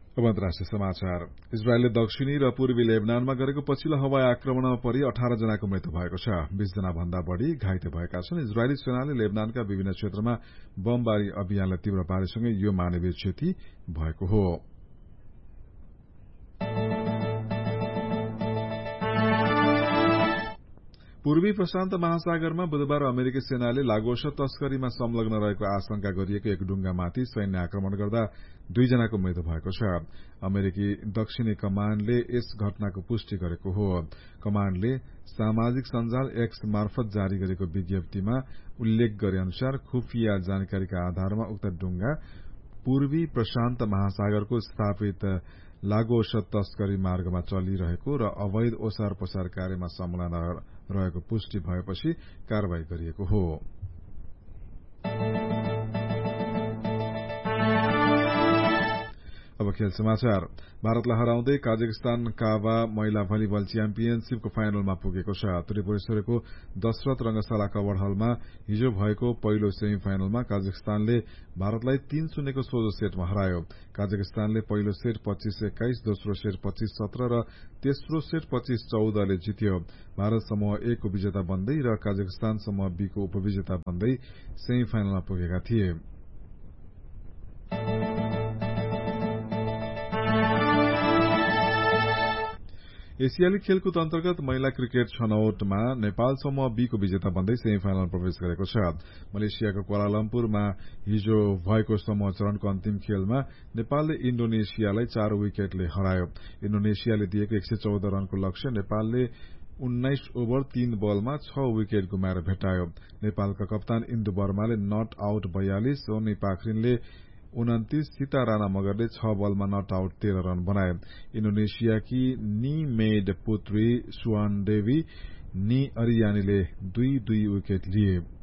अब अन्तर्राष्ट्रिय समाचार। इजरायलले दक्षिणी र पूर्वी लेबनानमा गरेको पछिल्लो हवाई आक्रमणमा परि 18 जनाको मृत्यु भएको छ। 20 जना भन्दा बढ़ी घाइते भएका छन्। इजरायली सेनाले लेबनानका विभिन्न क्षेत्रमा बमबारी अभियानलाई तीव्र पारेसँगै यो मानवीय क्षति भएको हो। पूर्वी प्रशान्त महासागरमा बुधबार अमेरिकी सेनाले लागोस तस्करीमा संलग्न रहेको आशंका गरिएको एक डुंगामाथि सैन्य आक्रमण गर्दा 2 जनाको मृत्यु भएको छ। अमेरिकी दक्षिणी कमाण्डले यस घटनाको पुष्टि गरेको हो। कमाण्डले सामाजिक सञ्जाल एक्स मार्फत जारी गरेको विज्ञप्तिमा उल्लेख गरे अनुसार खुफिया जानकारीका आधारमा उक्त डुंगा पूर्वी प्रशान्त महासागरको स्थापित लागोस तस्करी मार्गमा चलिरहेको र अवैध ओसार पसार कार्यमा संलग्न रहेको पुष्टि भएपछि कार्यवाही गरिएको हो। अब खेल समाचार। भारतलाई हराउँदै काजाकिस्तान कावा महिला भलिबल च्याम्पियनशीपको फाइनलमा पुगेको छ। त्रिपुरेश्वरको दशरथ रंगशाला कवर हलमा हिजो भएको पहिलो सेमी फाइनलमा काजाकिस्तानले भारतलाई 3-0 को सोझो सेटमा हरायो। काजाकिस्तानले पहिलो सेट 25-21, दोस्रो सेट 25-17 र तेस्रो सेट 25-14 ले जित्यो। भारत समूह ए को विजेता बन्दै र काजाकिस्तान समूह बी को उपविजेता बन्दै सेमी फाइनलमा पुगेका थिए। एशियाली खेलकुद अन्तर्गत महिला क्रिकेट छनौटमा नेपाल समूह बी को विजेता बन्दै सेमी फाइनलमा प्रवेश गरेको छ। मलेसियाको क्वालालम्पुरमा हिजो भएको समूह चरणको अन्तिम खेलमा नेपालले इण्डोनेशियालाई 4 विकेटले हरायो। इण्डोनेशियाले दिएको 114 रनको लक्ष्य नेपालले 19 ओभर 3 बलमा 6 विकेट गुमाएर भेटायो। नेपालका कप्तान इन्दु वर्माले not out 42, Sony पाखरिनले 29, Sita Rana मगरले 6 बलमा नट आउट 13 रन बनाए। इण्डोनेशियाकी नी मेड पुत्री सुवानदेवी नी अरियानीले 2-2 विकेट लिए।